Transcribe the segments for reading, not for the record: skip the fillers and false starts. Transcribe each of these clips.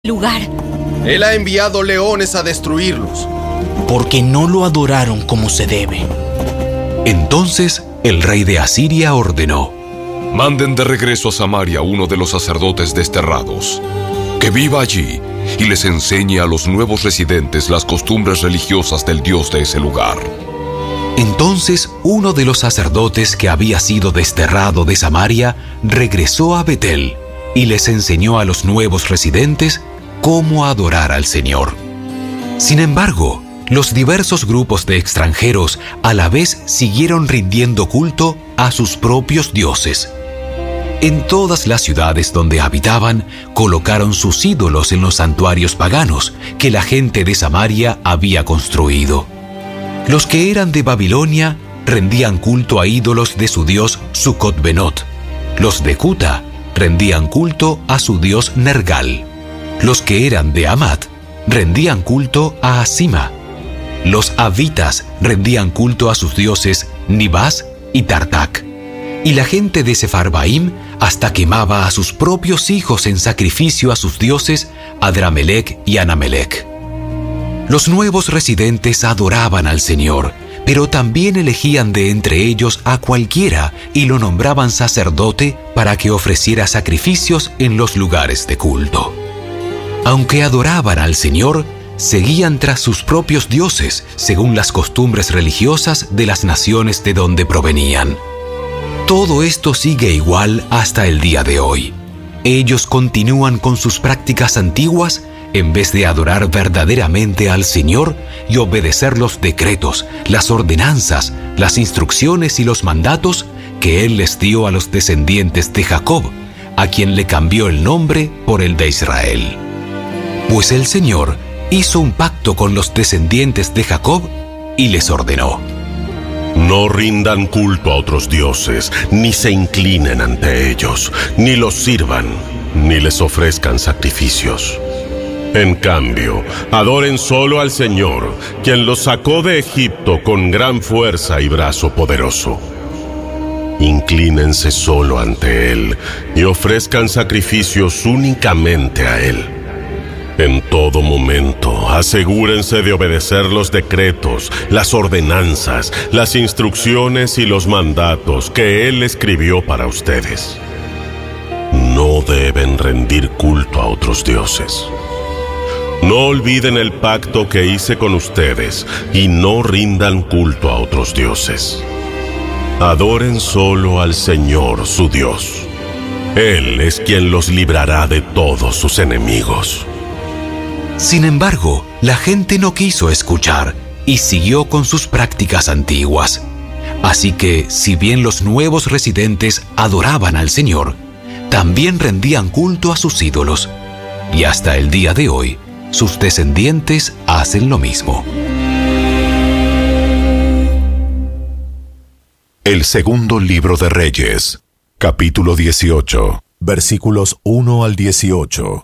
lugar. Él ha enviado leones a destruirlos, porque no lo adoraron como se debe. Entonces el rey de Asiria ordenó: manden de regreso a Samaria uno de los sacerdotes desterrados, que viva allí y les enseñe a los nuevos residentes las costumbres religiosas del Dios de ese lugar. Entonces uno de los sacerdotes que había sido desterrado de Samaria regresó a Betel y les enseñó a los nuevos residentes cómo adorar al Señor. Sin embargo, los diversos grupos de extranjeros a la vez siguieron rindiendo culto a sus propios dioses. En todas las ciudades donde habitaban, colocaron sus ídolos en los santuarios paganos que la gente de Samaria había construido. Los que eran de Babilonia rendían culto a ídolos de su dios Sucot-Benot. Los de Cuta rendían culto a su dios Nergal. Los que eran de Hamat rendían culto a Asima. Los havitas rendían culto a sus dioses Nibás y Tartak. Y la gente de Sefarbaim hasta quemaba a sus propios hijos en sacrificio a sus dioses Adramelech y Anamelech. Los nuevos residentes adoraban al Señor, pero también elegían de entre ellos a cualquiera y lo nombraban sacerdote para que ofreciera sacrificios en los lugares de culto. Aunque adoraban al Señor, seguían tras sus propios dioses, según las costumbres religiosas de las naciones de donde provenían. Todo esto sigue igual hasta el día de hoy. Ellos continúan con sus prácticas antiguas en vez de adorar verdaderamente al Señor y obedecer los decretos, las ordenanzas, las instrucciones y los mandatos que Él les dio a los descendientes de Jacob, a quien le cambió el nombre por el de Israel. Pues el Señor hizo un pacto con los descendientes de Jacob y les ordenó: no rindan culto a otros dioses, ni se inclinen ante ellos, ni los sirvan, ni les ofrezcan sacrificios. En cambio, adoren solo al Señor, quien los sacó de Egipto con gran fuerza y brazo poderoso. Inclínense solo ante Él y ofrezcan sacrificios únicamente a Él. En todo momento, asegúrense de obedecer los decretos, las ordenanzas, las instrucciones y los mandatos que Él escribió para ustedes. No deben rendir culto a otros dioses. No olviden el pacto que hice con ustedes y no rindan culto a otros dioses. Adoren solo al Señor, su Dios. Él es quien los librará de todos sus enemigos. Sin embargo, la gente no quiso escuchar y siguió con sus prácticas antiguas. Así que, si bien los nuevos residentes adoraban al Señor, también rendían culto a sus ídolos. Y hasta el día de hoy, sus descendientes hacen lo mismo. El segundo libro de Reyes, capítulo 18, versículos 1 al 18.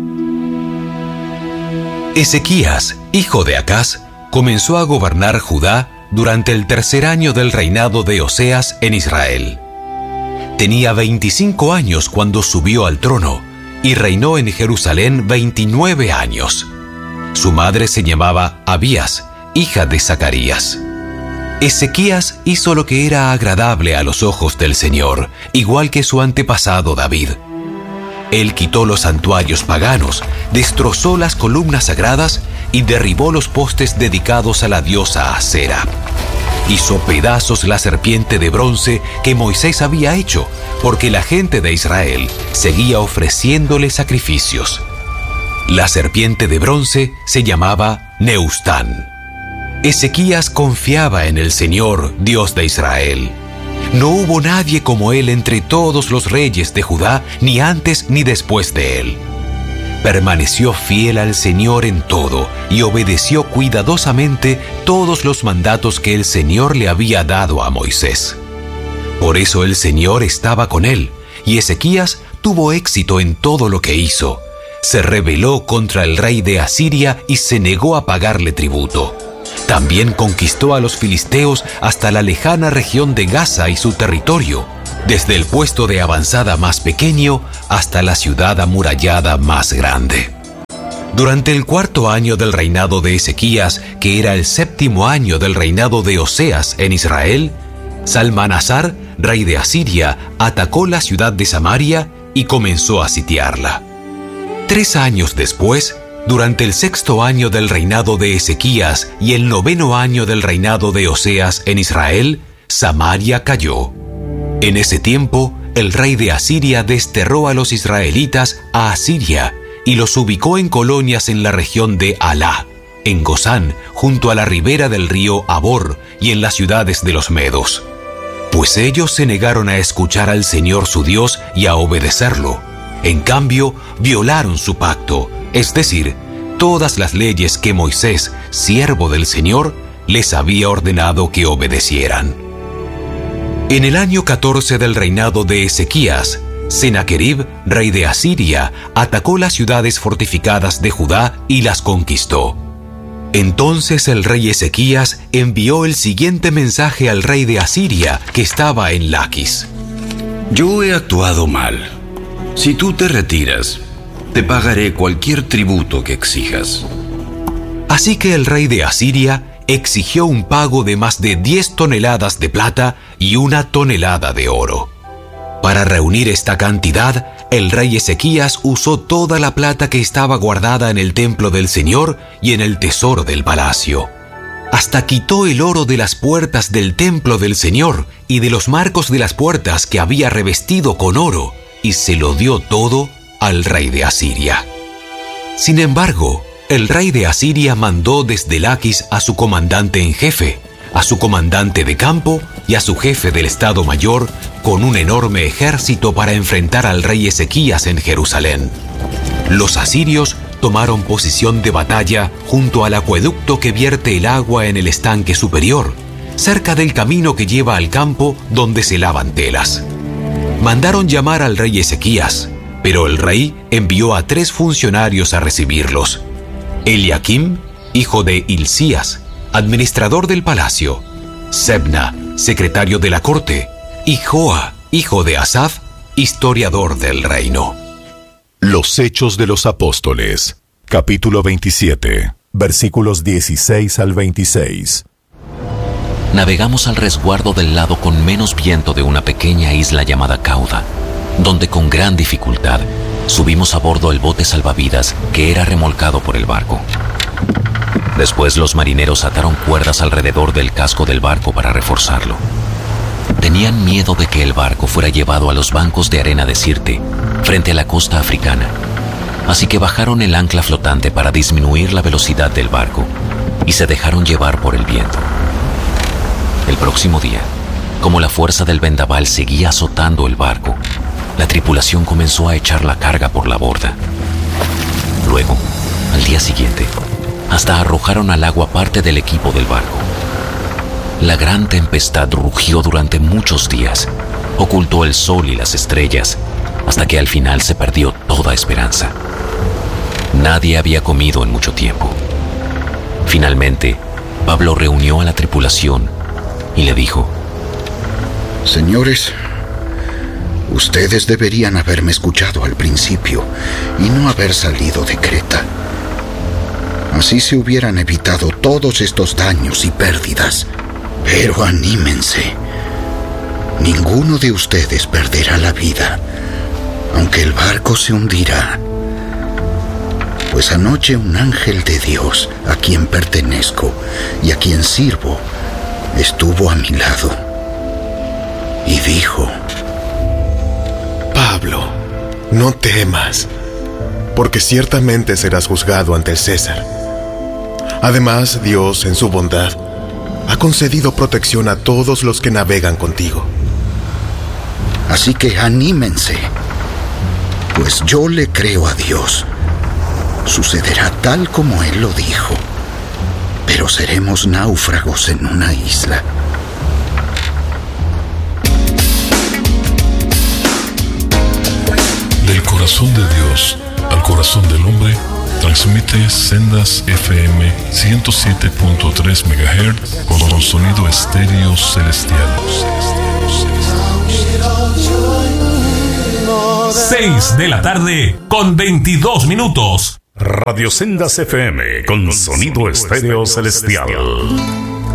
Ezequías, hijo de Acaz, comenzó a gobernar Judá durante el tercer año del reinado de Oseas en Israel. Tenía 25 años cuando subió al trono y reinó en Jerusalén 29 años. Su madre se llamaba Abías, hija de Zacarías. Ezequías hizo lo que era agradable a los ojos del Señor, igual que su antepasado David. Él quitó los santuarios paganos, destrozó las columnas sagradas y derribó los postes dedicados a la diosa Asera. Hizo pedazos la serpiente de bronce que Moisés había hecho, porque la gente de Israel seguía ofreciéndole sacrificios. La serpiente de bronce se llamaba Neustán. Ezequías confiaba en el Señor, Dios de Israel. No hubo nadie como él entre todos los reyes de Judá, ni antes ni después de él. Permaneció fiel al Señor en todo y obedeció cuidadosamente todos los mandatos que el Señor le había dado a Moisés. Por eso el Señor estaba con él, y Ezequías tuvo éxito en todo lo que hizo. Se rebeló contra el rey de Asiria y se negó a pagarle tributo. También conquistó a los filisteos hasta la lejana región de Gaza y su territorio, desde el puesto de avanzada más pequeño hasta la ciudad amurallada más grande. Durante el 4.º año del reinado de Ezequías, que era el 7.º año del reinado de Oseas en Israel, Salmanasar, rey de Asiria, atacó la ciudad de Samaria y comenzó a sitiarla. 3 años después, durante el 6.º año del reinado de Ezequías y el 9.º año del reinado de Oseas en Israel, Samaria cayó. En ese tiempo, el rey de Asiria desterró a los israelitas a Asiria y los ubicó en colonias en la región de Halá, en Gozán, junto a la ribera del río Abor y en las ciudades de los medos. Pues ellos se negaron a escuchar al Señor su Dios y a obedecerlo. En cambio, violaron su pacto, es decir, todas las leyes que Moisés, siervo del Señor, les había ordenado que obedecieran. En el año 14 del reinado de Ezequías, Sennacherib, rey de Asiria, atacó las ciudades fortificadas de Judá y las conquistó. Entonces el rey Ezequías envió el siguiente mensaje al rey de Asiria, que estaba en Laquis. Yo he actuado mal. Si tú te retiras, te pagaré cualquier tributo que exijas. Así que el rey de Asiria exigió un pago de más de 10 toneladas de plata y 1 tonelada de oro. Para reunir esta cantidad, el rey Ezequías usó toda la plata que estaba guardada en el templo del Señor y en el tesoro del palacio. Hasta quitó el oro de las puertas del templo del Señor y de los marcos de las puertas que había revestido con oro, y se lo dio todo al rey de Asiria. Sin embargo, el rey de Asiria mandó desde Laquis a su comandante en jefe, a su comandante de campo y a su jefe del Estado Mayor con un enorme ejército para enfrentar al rey Ezequías en Jerusalén. Los asirios tomaron posición de batalla junto al acueducto que vierte el agua en el estanque superior, cerca del camino que lleva al campo donde se lavan telas. Mandaron llamar al rey Ezequías, pero el rey envió a 3 funcionarios a recibirlos: Eliakim, hijo de Hilcías, administrador del palacio; Sebna, secretario de la corte; y Joa, hijo de Asaf, historiador del reino. Los Hechos de los Apóstoles, capítulo 27, versículos 16 al 26. Navegamos al resguardo del lado con menos viento de una pequeña isla llamada Cauda, donde con gran dificultad subimos a bordo el bote salvavidas que era remolcado por el barco. Después los marineros ataron cuerdas alrededor del casco del barco para reforzarlo. Tenían miedo de que el barco fuera llevado a los bancos de arena de Sirte, frente a la costa africana. Así que bajaron el ancla flotante para disminuir la velocidad del barco y se dejaron llevar por el viento. El próximo día, como la fuerza del vendaval seguía azotando el barco, la tripulación comenzó a echar la carga por la borda. Luego, al día siguiente, hasta arrojaron al agua parte del equipo del barco. La gran tempestad rugió durante muchos días, ocultó el sol y las estrellas, hasta que al final se perdió toda esperanza. Nadie había comido en mucho tiempo. Finalmente, Pablo reunió a la tripulación y le dijo: Señores, ustedes deberían haberme escuchado al principio y no haber salido de Creta. Así se hubieran evitado todos estos daños y pérdidas. Pero anímense. Ninguno de ustedes perderá la vida, aunque el barco se hundirá. Pues anoche un ángel de Dios, a quien pertenezco y a quien sirvo, estuvo a mi lado y dijo: Pablo, no temas, porque ciertamente serás juzgado ante el César. Además, Dios, en su bondad, ha concedido protección a todos los que navegan contigo. Así que anímense, pues yo le creo a Dios. Sucederá tal como Él lo dijo, pero seremos náufragos en una isla. Del corazón de Dios al corazón del hombre, transmite Sendas FM 107.3 MHz con sonido estéreo celestial. 6 de la tarde con 22 minutos. Radio Sendas FM con sonido estéreo celestial.